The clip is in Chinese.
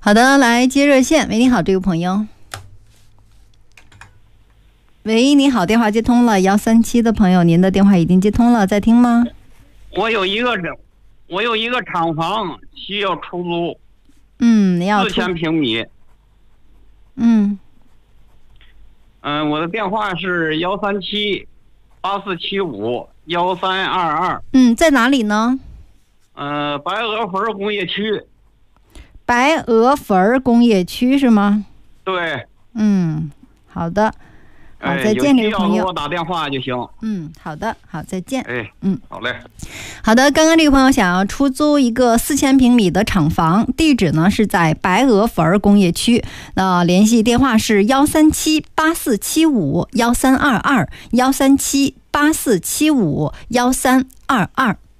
好的，来接热线。喂，你好，这位朋友。喂，你好，电话接通了，137的朋友，您的电话已经接通了，在听吗？ 我有一个厂房需要出租， 你要 4000平米。我的电话是137-8475-1322。 在哪里呢？ 白鹅坟工业区。 白鹅坟工业区是吗？ 对。 好的。好，再见，这位朋友。 有需要给我打电话就行。 好的，好，再见。 好嘞。 好的，刚刚这个朋友想要出租一个4000平米的厂房，地址呢是在白鹅坟工业区。那联系电话是137-8475-1322，137-8475-1322。